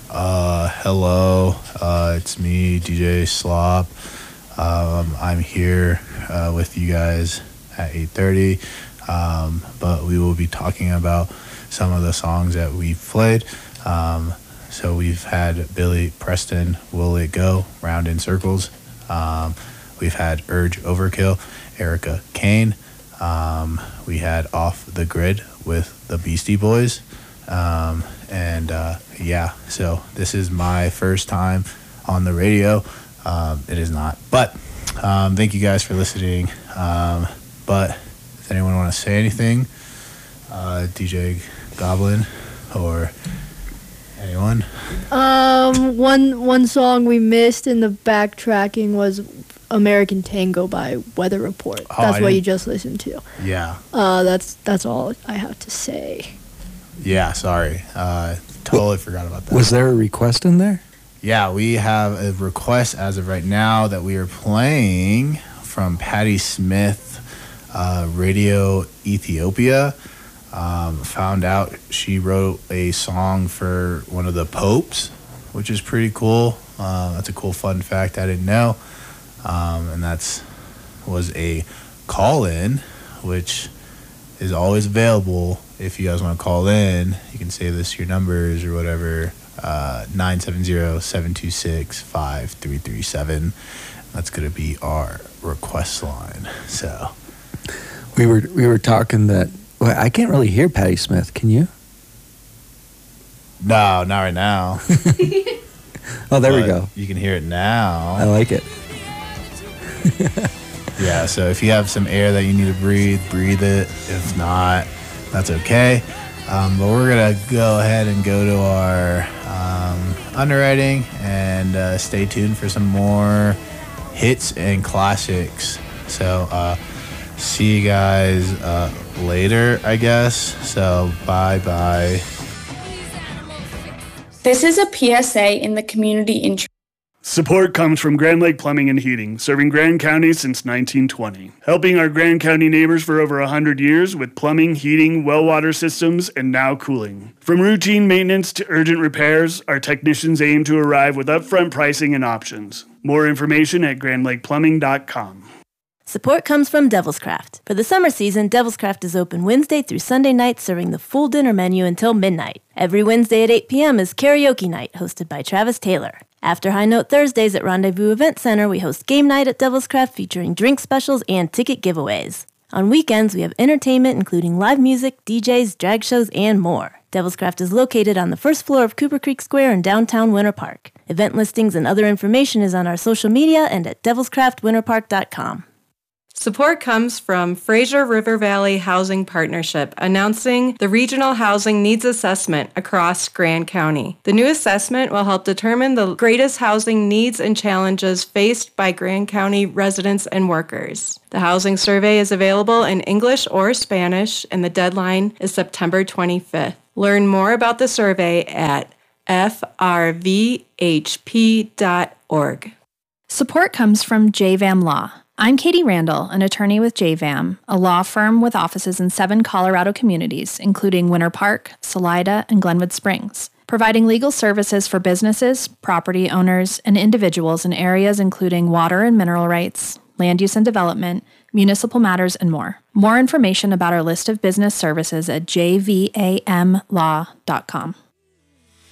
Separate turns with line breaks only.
Hello, it's me, DJ Slop. I'm here with you guys at 8:30, but we will be talking about some of the songs that we've played. So we've had Billy Preston, Will It Go, Round in Circles. We've had Urge Overkill, Erica Kane. We had Off the Grid with the Beastie Boys. So this is my first time on the radio. It is not, but thank you guys for listening. But does anyone want to say anything? DJ Goblin or anyone?
One song we missed in the backtracking was American Tango by Weather Report. That's what you just listened to.
Yeah.
That's all I have to say.
Yeah, sorry. Totally forgot about that.
Was there a request in there?
Yeah, we have a request as of right now that we are playing from Patti Smith, Radio Ethiopia. Found out she wrote a song for one of the popes, which is pretty cool. That's a cool fun fact I didn't know. And was a call-in, which is always available. If you guys want to call in, you can save this your numbers or whatever. 970-726-5337. That's going to be our request line. So
we were talking that. Well, I can't really hear Patti Smith. Can you?
No, not right now.
Oh, there we go.
You can hear it now.
I like it.
Yeah, so if you have some air that you need to breathe it. If not, that's okay. But we're going to go ahead and go to our underwriting and stay tuned for some more hits and classics. So see you guys later, I guess. So bye-bye.
This is a PSA in the community intro.
Support comes from Grand Lake Plumbing and Heating, serving Grand County since 1920. Helping our Grand County neighbors for over 100 years with plumbing, heating, well water systems, and now cooling. From routine maintenance to urgent repairs, our technicians aim to arrive with upfront pricing and options. More information at grandlakeplumbing.com.
Support comes from Devil's Craft. For the summer season, Devil's Craft is open Wednesday through Sunday nights, serving the full dinner menu until midnight. Every Wednesday at 8 p.m. is karaoke night, hosted by Travis Taylor. After High Note Thursdays at Rendezvous Event Center, we host game night at Devil's Craft featuring drink specials and ticket giveaways. On weekends, we have entertainment including live music, DJs, drag shows, and more. Devil's Craft is located on the first floor of Cooper Creek Square in downtown Winter Park. Event listings and other information is on our social media and at devilscraftwinterpark.com.
Support comes from Fraser River Valley Housing Partnership, announcing the Regional Housing Needs Assessment across Grand County. The new assessment will help determine the greatest housing needs and challenges faced by Grand County residents and workers. The housing survey is available in English or Spanish, and the deadline is September 25th. Learn more about the survey at frvhp.org.
Support comes from JVAM Law. I'm Katie Randall, an attorney with JVAM, a law firm with offices in 7 Colorado communities, including Winter Park, Salida, and Glenwood Springs, providing legal services for businesses, property owners, and individuals in areas including water and mineral rights, land use and development, municipal matters, and more. More information about our list of business services at jvamlaw.com.